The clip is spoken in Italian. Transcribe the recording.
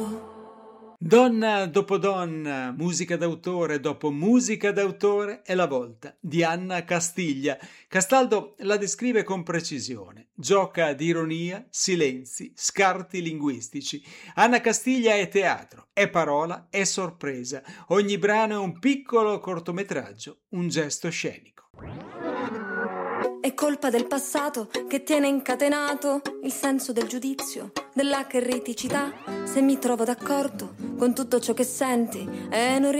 Donna dopo donna, musica d'autore dopo musica d'autore, è la volta di Anna Castiglia. Castaldo la descrive con precisione. Gioca di ironia, silenzi, scarti linguistici. Anna Castiglia è teatro, è parola, è sorpresa. Ogni brano è un piccolo cortometraggio, un gesto scenico. È colpa del passato che tiene incatenato il senso del giudizio, della criticità. Se mi trovo d'accordo con tutto ciò che senti e non